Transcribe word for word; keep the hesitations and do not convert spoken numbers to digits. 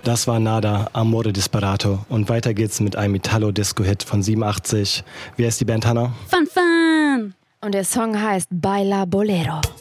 Das war Nada, Amore Disperato. Und weiter geht's mit einem Italo-Disco-Hit von siebenundachtzig. Wie heißt die Band, Hannah? Fun Fun! Und der Song heißt Baila Bolero.